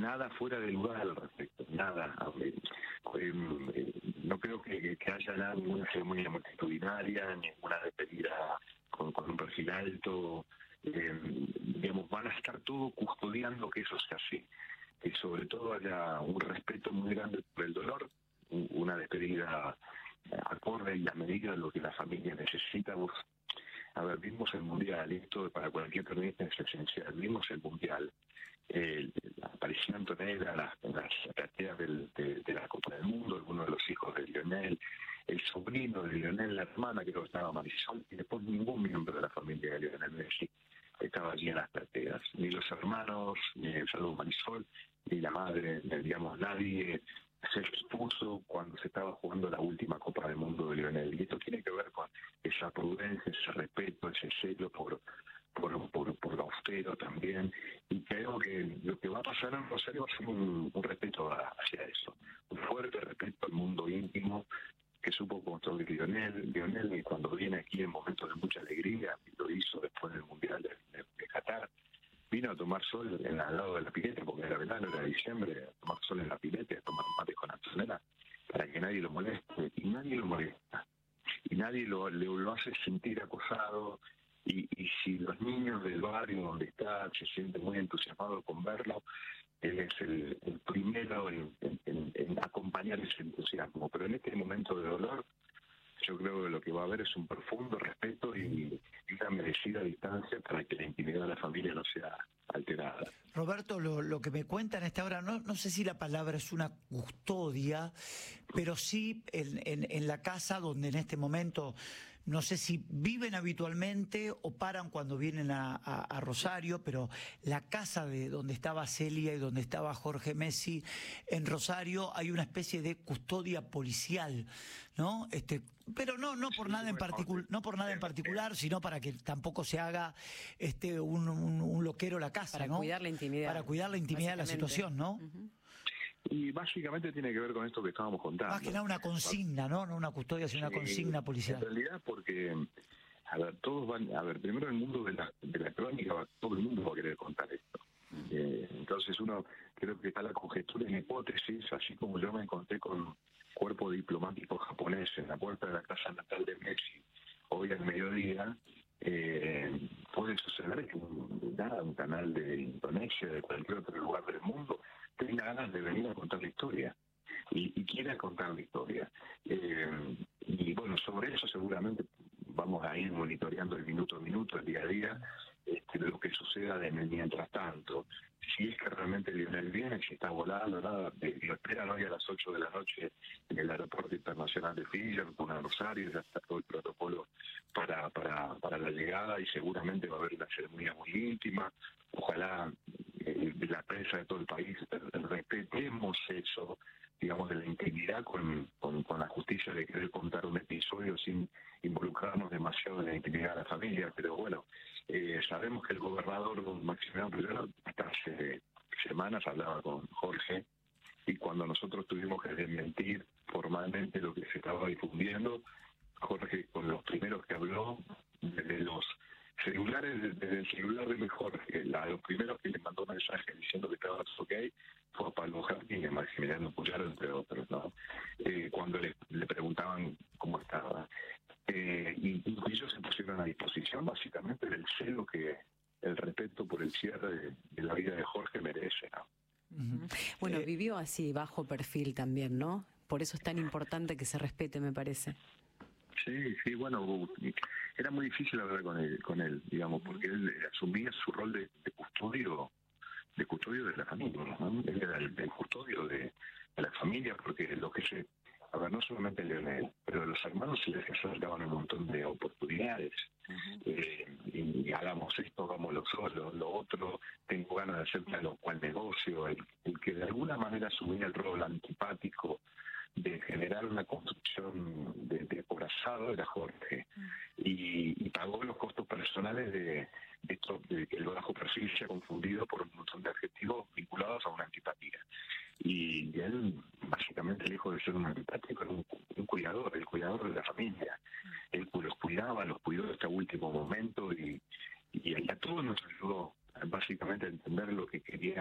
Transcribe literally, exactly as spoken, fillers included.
nada fuera de lugar al respecto, nada. Eh, eh, no creo que, que haya nada, ninguna ceremonia multitudinaria, ninguna despedida con, con un perfil alto. Eh, digamos, van a estar todo custodiando que eso sea así. Y sobre todo haya un respeto muy grande por el dolor, una despedida acorde y a medida de lo que la familia necesita. Vos, a ver, vimos el Mundial, y esto para cualquier periodista es esencial, vimos el Mundial, eh, la aparición de Antonella, las, las plateas del, de, de la Copa del Mundo, algunos de los hijos de Lionel, el sobrino de Lionel, la hermana que lo estaba Marisol, y después ningún miembro de la familia de Lionel Messi estaba allí en las plateas, ni los hermanos, ni el saludo Marisol, ni la madre, ni, digamos, nadie se expuso cuando se estaba jugando la última Copa del Mundo de Lionel. Y esto tiene que ver con esa prudencia, ese respeto, ese celo por, por, por, por lo austero también. Y creo que lo que va a pasar en Rosario va a ser un, un respeto hacia eso, un fuerte respeto al mundo íntimo que supo construir Lionel. Lionel, y cuando viene aquí en momentos de mucha alegría, lo hizo después del Mundial de, de, de Qatar, vino a tomar sol en, al lado de la pileta, porque era verano, era diciembre, a tomar sol en la pileta, a tomar mate con Antonella, para que nadie lo moleste, y nadie lo molesta, y nadie lo, le, lo hace sentir acosado, y, y si los niños del barrio donde está se sienten muy entusiasmados con verlo, él es el, el primero en, en, en acompañar ese entusiasmo. Pero en este momento de dolor, yo creo que lo que va a haber es un profundo respeto y una merecida distancia para que la intimidad de la familia no sea alterada. Roberto, lo, lo que me cuentan a esta hora, no, no sé si la palabra es una custodia, pero sí en, en, en la casa donde en este momento, no sé si viven habitualmente o paran cuando vienen a, a, a Rosario, pero la casa de donde estaba Celia y donde estaba Jorge Messi en Rosario, hay una especie de custodia policial, ¿no? Este, pero no, no por nada en particular, no por nada en particular, sino para que tampoco se haga este un, un, un loquero la casa, para ¿no? cuidar la intimidad. Para cuidar la intimidad de la situación, ¿no? Uh-huh. Y básicamente tiene que ver con esto que estábamos contando. Más que nada una consigna, ¿no? No una custodia, sino sí, una consigna policial. En realidad porque, a ver, todos van, a ver, primero el mundo de la, de la crónica, todo el mundo va a querer contar esto. Eh, entonces uno, creo que está la conjetura y la hipótesis, así como yo me encontré con cuerpo diplomático japonés en la puerta de la casa natal de Messi, hoy al mediodía, eh, puede suceder que un, nada, un canal de Indonesia, de cualquier otro lugar del mundo, tenga ganas de venir a contar la historia y, y quiera contar la historia. Eh, y bueno, sobre eso seguramente vamos a ir monitoreando el minuto a minuto, el día a día, este, lo que suceda de mientras tanto. Si es que realmente Lionel viene, si está volando, nada, eh, lo esperan hoy a las ocho de la noche en el aeropuerto internacional de Fisher, con Rosario, ya está todo el protocolo para, para, para la llegada y seguramente va a haber una ceremonia muy íntima. Ojalá eh, la prensa de todo el país respetemos eso, digamos, de la intimidad con, con, con la justicia de querer contar un episodio sin involucrarnos demasiado en la intimidad de la familia, pero bueno, eh, sabemos que el gobernador, don Maximiliano Rivera, hasta hace semanas hablaba con Jorge, y cuando nosotros tuvimos que desmentir formalmente lo que se estaba difundiendo, Jorge, con los primeros que habló, desde los celulares, desde el celular de Jorge, la, los primeros que le mandó mensajes diciendo que estaba todo ok, fue a Pablo Jardín y a Maximiliano Puyaro, entre otros, ¿no? Eh, cuando le, le preguntaban cómo estaba. Eh, y, y ellos se pusieron a disposición básicamente del celo que el respeto por el cierre de, de la vida de Jorge merece, ¿no? Uh-huh. Bueno, eh, vivió así, bajo perfil también, ¿no? Por eso es tan importante que se respete, me parece. Sí, sí, bueno, era muy difícil hablar con él, con él, digamos, porque él asumía su rol de, de custodio, de custodio de la familia, ¿no? Él era el, el custodio de, de la familia, porque lo que se, a ver, no solamente Leonel, pero a los hermanos se les acercaban un montón de oportunidades. Uh-huh. eh, y, y hagamos esto, hagámoslo solo, lo otro, tengo ganas de hacer tal o cual negocio, el, el que de alguna manera asumía el rol antipático de generar una construcción de, de acorazado era Jorge, uh-huh. y, y pagó los costos personales de, de, esto, de que el bajo perfil se ha confundido por un montón de adjetivos